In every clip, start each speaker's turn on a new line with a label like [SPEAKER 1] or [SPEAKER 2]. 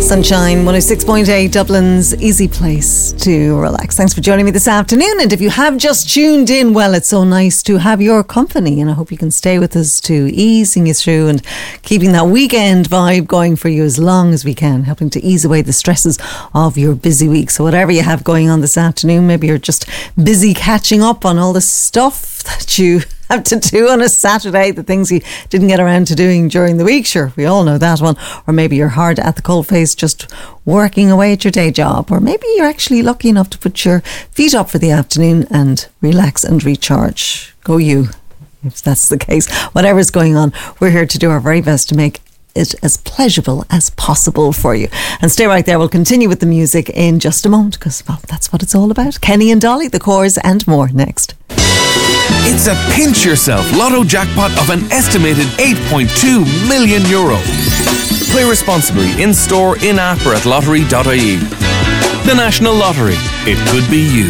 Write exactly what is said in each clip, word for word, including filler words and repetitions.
[SPEAKER 1] Sunshine one oh six point eight, Dublin's easy place to relax. Thanks for joining me this afternoon. And if you have just tuned in, well, it's so nice to have your company. And I hope you can stay with us to easing you through and keeping that weekend vibe going for you as long as we can, helping to ease away the stresses of your busy week. So whatever you have going on this afternoon, maybe you're just busy catching up on all the stuff that you have to do on a Saturday, the things you didn't get around to doing during the week. Sure, we all know that one. Or maybe you're hard at the coalface just working away at your day job. Or maybe you're actually lucky enough to put your feet up for the afternoon and relax and recharge. Go you, if that's the case. Whatever's going on, we're here to do our very best to make it as pleasurable as possible for you. And stay right there. We'll continue with the music in just a moment because, well, that's what it's all about. Kenny and Dolly, The Corrs, and more next.
[SPEAKER 2] It's a pinch yourself Lotto jackpot of an estimated eight point two million euro. Play responsibly in store, in app or at lottery dot I E. The National Lottery. It could be you.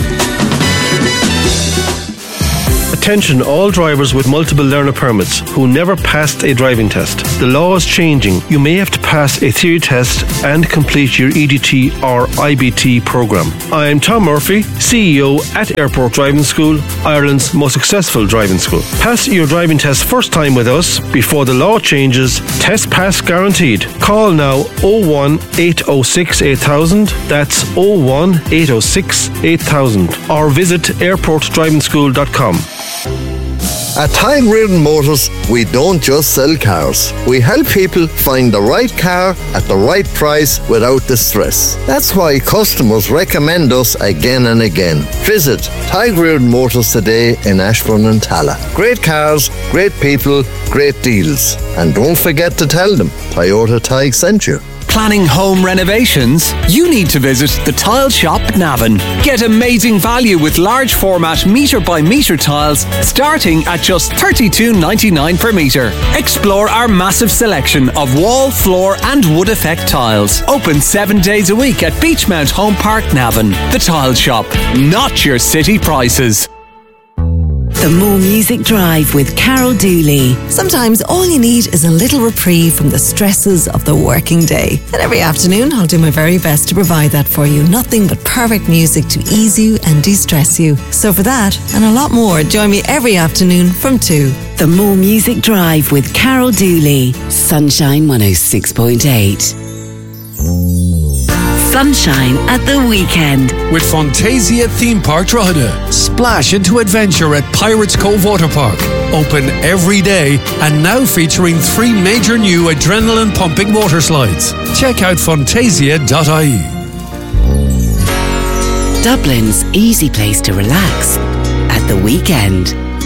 [SPEAKER 3] Attention all drivers with multiple learner permits who never passed a driving test. The law is changing. You may have to pass a theory test and complete your E D T or I B T program. I am Tom Murphy, C E O at Airport Driving School, Ireland's most successful driving school. Pass your driving test first time with us before the law changes. Test pass guaranteed. Call now oh one eight oh six eight thousand. That's oh one eight oh six eight thousand. Or visit airport driving school dot com.
[SPEAKER 4] At Tide Reardon Motors, we don't just sell cars. We help people find the right car at the right price without the stress. That's why customers recommend us again and again. Visit Tide Reardon Motors today in Ashbourne and Talla. Great cars, great people, great deals. And don't forget to tell them Toyota Tig sent you.
[SPEAKER 5] Planning home renovations? You need to visit the Tile Shop Navan. Get amazing value with large format metre by metre tiles starting at just thirty-two ninety-nine per metre. Explore our massive selection of wall, floor and wood effect tiles. Open seven days a week at Beachmount Home Park Navan. The Tile Shop, not your city prices.
[SPEAKER 6] The More Music Drive with Carol Dooley.
[SPEAKER 1] Sometimes all you need is a little reprieve from the stresses of the working day. And every afternoon I'll do my very best to provide that for you. Nothing but perfect music to ease you and de-stress you. So for that and a lot more, join me every afternoon from two.
[SPEAKER 6] The More Music Drive with Carol Dooley. Sunshine one oh six point eight. Sunshine at the weekend.
[SPEAKER 7] With Fantasia Theme Park Drogheda. Splash into adventure at Pirates Cove Water Park. Open every day and now featuring three major new adrenaline pumping water slides. Check out fantasia dot I E.
[SPEAKER 6] Dublin's easy place to relax at the weekend.